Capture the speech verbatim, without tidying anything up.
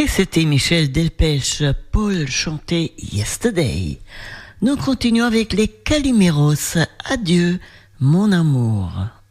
Et c'était Michel Delpech, Paul chantait Yesterday. Nous continuons avec les Calimeros. Adieu, mon amour.